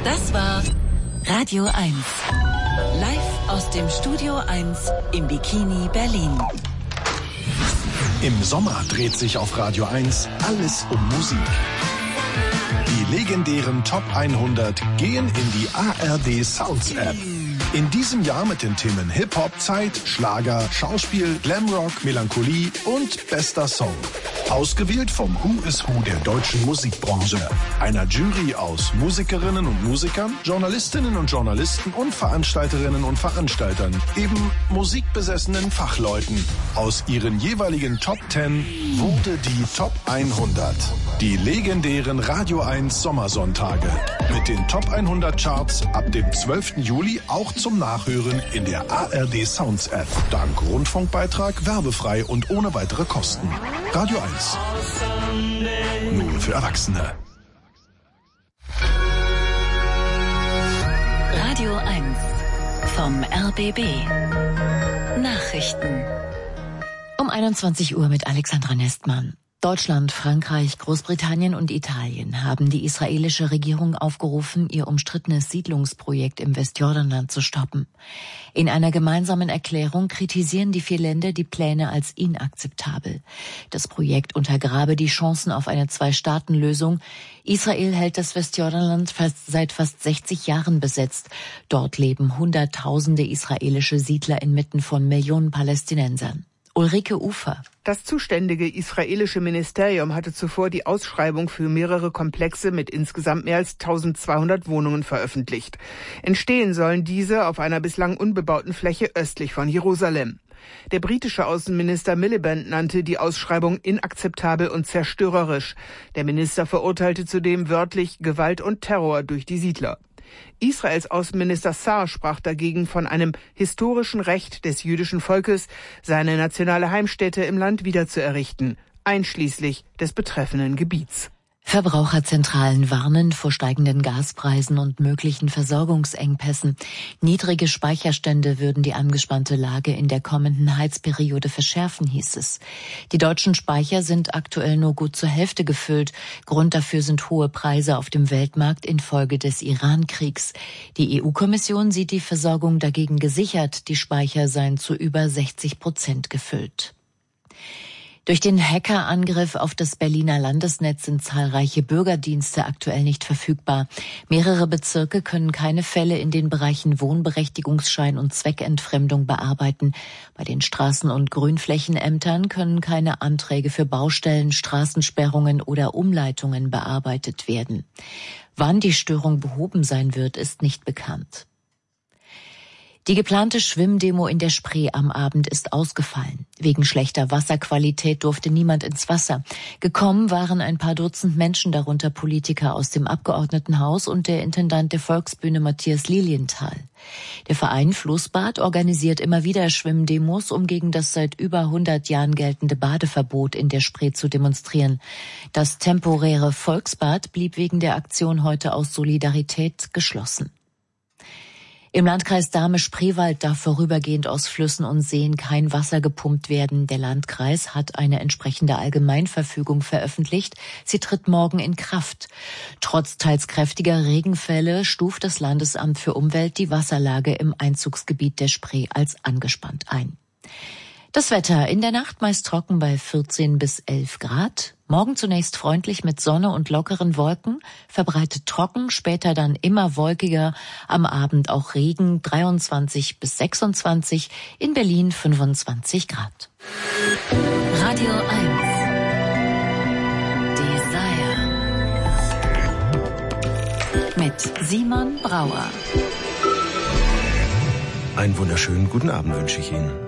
Das war Radio 1. Live aus dem Studio 1 im Bikini Berlin. Im Sommer dreht sich auf Radio 1 alles um Musik. Die legendären Top 100 gehen in die ARD Sounds App. In diesem Jahr mit den Themen Hip-Hop, Zeit, Schlager, Schauspiel, Glamrock, Melancholie und bester Song. Ausgewählt vom Who is Who der deutschen Musikbranche. Einer Jury aus Musikerinnen und Musikern, Journalistinnen und Journalisten und Veranstalterinnen und Veranstaltern. Eben musikbesessenen Fachleuten. Aus ihren jeweiligen Top 10 wurde die Top 100. Die legendären Radio 1 Sommersonntage. Mit den Top 100 Charts ab dem 12. Juli auch zum Nachhören in der ARD Sounds App. Dank Rundfunkbeitrag, werbefrei und ohne weitere Kosten. Radio 1. Nur für Erwachsene. Radio 1 vom RBB. Nachrichten. Um 21 Uhr mit Alexandra Nestmann. Deutschland, Frankreich, Großbritannien und Italien haben die israelische Regierung aufgerufen, ihr umstrittenes Siedlungsprojekt im Westjordanland zu stoppen. In einer gemeinsamen Erklärung kritisieren die 4 Länder die Pläne als inakzeptabel. Das Projekt untergrabe die Chancen auf eine 2-Staaten-Lösung. Israel hält das Westjordanland seit fast 60 Jahren besetzt. Dort leben Hunderttausende israelische Siedler inmitten von Millionen Palästinensern. Ulrike Ufer. Das zuständige israelische Ministerium hatte zuvor die Ausschreibung für mehrere Komplexe mit insgesamt mehr als 1200 Wohnungen veröffentlicht. Entstehen sollen diese auf einer bislang unbebauten Fläche östlich von Jerusalem. Der britische Außenminister Miliband nannte die Ausschreibung inakzeptabel und zerstörerisch. Der Minister verurteilte zudem wörtlich Gewalt und Terror durch die Siedler. Israels Außenminister Saar sprach dagegen von einem historischen Recht des jüdischen Volkes, seine nationale Heimstätte im Land wiederzuerrichten, einschließlich des betreffenden Gebiets. Verbraucherzentralen warnen vor steigenden Gaspreisen und möglichen Versorgungsengpässen. Niedrige Speicherstände würden die angespannte Lage in der kommenden Heizperiode verschärfen, hieß es. Die deutschen Speicher sind aktuell nur gut zur Hälfte gefüllt. Grund dafür sind hohe Preise auf dem Weltmarkt infolge des Iran-Kriegs. Die EU-Kommission sieht die Versorgung dagegen gesichert. Die Speicher seien zu über 60% gefüllt. Durch den Hackerangriff auf das Berliner Landesnetz sind zahlreiche Bürgerdienste aktuell nicht verfügbar. Mehrere Bezirke können keine Fälle in den Bereichen Wohnberechtigungsschein und Zweckentfremdung bearbeiten. Bei den Straßen- und Grünflächenämtern können keine Anträge für Baustellen, Straßensperrungen oder Umleitungen bearbeitet werden. Wann die Störung behoben sein wird, ist nicht bekannt. Die geplante Schwimmdemo in der Spree am Abend ist ausgefallen. Wegen schlechter Wasserqualität durfte niemand ins Wasser. Gekommen waren ein paar Dutzend Menschen, darunter Politiker aus dem Abgeordnetenhaus und der Intendant der Volksbühne Matthias Lilienthal. Der Verein Flussbad organisiert immer wieder Schwimmdemos, um gegen das seit über 100 Jahren geltende Badeverbot in der Spree zu demonstrieren. Das temporäre Volksbad blieb wegen der Aktion heute aus Solidarität geschlossen. Im Landkreis Dahme-Spreewald darf vorübergehend aus Flüssen und Seen kein Wasser gepumpt werden. Der Landkreis hat eine entsprechende Allgemeinverfügung veröffentlicht. Sie tritt morgen in Kraft. Trotz teils kräftiger Regenfälle stuft das Landesamt für Umwelt die Wasserlage im Einzugsgebiet der Spree als angespannt ein. Das Wetter in der Nacht meist trocken bei 14 bis 11 Grad. Morgen zunächst freundlich mit Sonne und lockeren Wolken, verbreitet trocken, später dann immer wolkiger, am Abend auch Regen, 23 bis 26, in Berlin 25 Grad. Radio 1 Desire mit Simon Brauer. Einen wunderschönen guten Abend wünsche ich Ihnen.